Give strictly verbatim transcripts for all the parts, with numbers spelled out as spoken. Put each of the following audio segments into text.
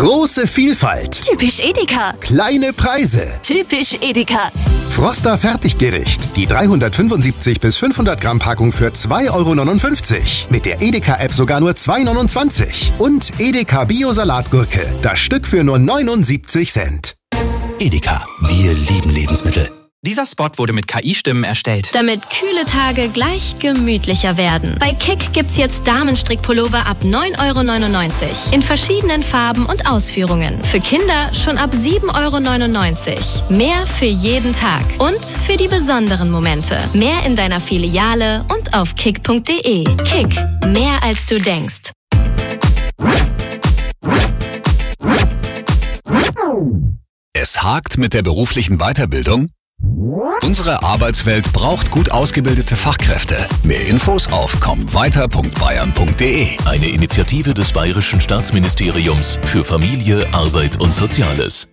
Große Vielfalt. Typisch Edeka. Kleine Preise. Typisch Edeka. Froster Fertiggericht. Die dreihundertfünfundsiebzig bis fünfhundert Gramm Packung für zwei Euro neunundfünfzig. Mit der Edeka-App sogar nur zwei Euro neunundzwanzig. Und Edeka Bio-Salatgurke. Das Stück für nur neunundsiebzig Cent. Edeka. Wir lieben Lebensmittel. Dieser Spot wurde mit K I-Stimmen erstellt. Damit kühle Tage gleich gemütlicher werden. Bei Kick gibt's jetzt Damenstrickpullover ab neun Euro neunundneunzig. In verschiedenen Farben und Ausführungen. Für Kinder schon ab sieben Euro neunundneunzig. Mehr für jeden Tag. Und für die besonderen Momente. Mehr in deiner Filiale und auf kick punkt de. Kick. Mehr als du denkst. Es hakt mit der beruflichen Weiterbildung? Unsere Arbeitswelt braucht gut ausgebildete Fachkräfte. Mehr Infos auf komm weiter punkt bayern punkt de. Eine Initiative des Bayerischen Staatsministeriums für Familie, Arbeit und Soziales.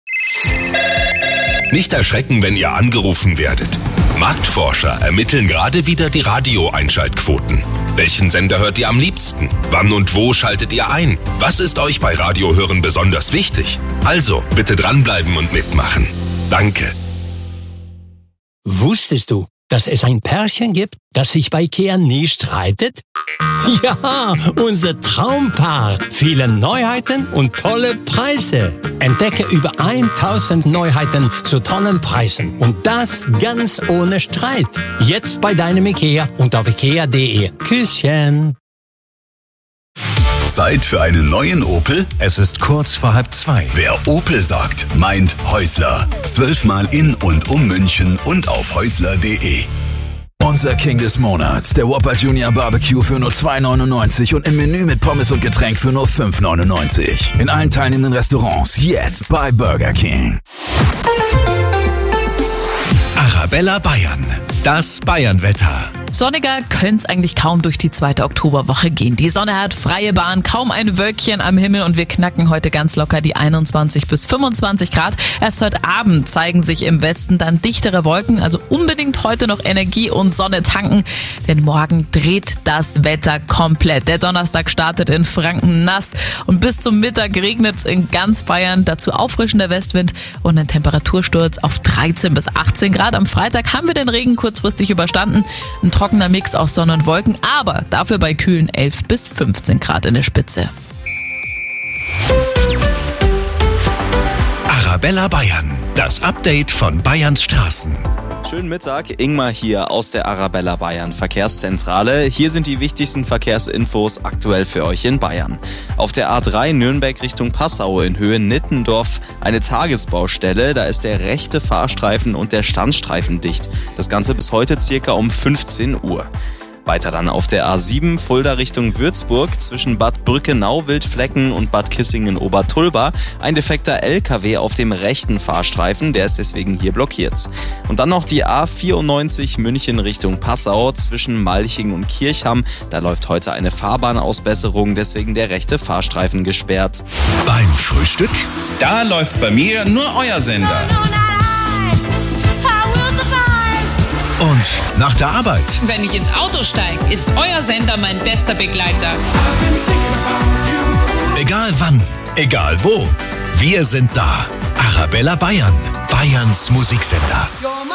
Nicht erschrecken, wenn ihr angerufen werdet. Marktforscher ermitteln gerade wieder die Radio-Einschaltquoten. Welchen Sender hört ihr am liebsten? Wann und wo schaltet ihr ein? Was ist euch bei Radiohören besonders wichtig? Also, bitte dranbleiben und mitmachen. Danke. Wusstest du, dass es ein Pärchen gibt, das sich bei Ikea nie streitet? Ja, unser Traumpaar. Viele Neuheiten und tolle Preise. Entdecke über tausend Neuheiten zu tollen Preisen. Und das ganz ohne Streit. Jetzt bei deinem Ikea und auf ikea punkt de. Küsschen. Zeit für einen neuen Opel? Es ist kurz vor halb zwei. Wer Opel sagt, meint Häusler. Zwölfmal in und um München und auf häusler punkt de. Unser King des Monats, der Whopper Junior Barbecue für nur zwei neunundneunzig und im Menü mit Pommes und Getränk für nur fünf neunundneunzig. In allen teilnehmenden Restaurants jetzt bei Burger King. Arabella Bayern. Das Bayernwetter. Sonniger könnte es eigentlich kaum durch die zweite Oktoberwoche gehen. Die Sonne hat freie Bahn, kaum ein Wölkchen am Himmel und wir knacken heute ganz locker die einundzwanzig bis fünfundzwanzig Grad. Erst heute Abend zeigen sich im Westen dann dichtere Wolken, also unbedingt heute noch Energie und Sonne tanken, denn morgen dreht das Wetter komplett. Der Donnerstag startet in Franken nass und bis zum Mittag regnet es in ganz Bayern. Dazu auffrischender Westwind und ein Temperatursturz auf dreizehn bis achtzehn Grad. Am Freitag haben wir den Regen kurzfristig überstanden. Ein trockener Mix aus Sonne und Wolken, aber dafür bei kühlen elf bis fünfzehn Grad in der Spitze. Arabella Bayern, das Update von Bayerns Straßen. Schönen Mittag, Ingmar hier aus der Arabella Bayern Verkehrszentrale. Hier sind die wichtigsten Verkehrsinfos aktuell für euch in Bayern. Auf der A drei Nürnberg Richtung Passau in Höhe Nittendorf eine Tagesbaustelle. Da ist der rechte Fahrstreifen und der Standstreifen dicht. Das Ganze bis heute circa um fünfzehn Uhr. Weiter dann auf der A sieben Fulda Richtung Würzburg zwischen Bad Brückenau, Wildflecken und Bad Kissingen-Obertulba. Ein defekter L K W auf dem rechten Fahrstreifen, der ist deswegen hier blockiert. Und dann noch die A vierundneunzig München Richtung Passau zwischen Malching und Kirchham. Da läuft heute eine Fahrbahnausbesserung, deswegen der rechte Fahrstreifen gesperrt. Beim Frühstück? Da läuft bei mir nur euer Sender. Und nach der Arbeit? Wenn ich ins Auto steige, ist euer Sender mein bester Begleiter. Egal wann, egal wo, wir sind da. Arabella Bayern, Bayerns Musiksender.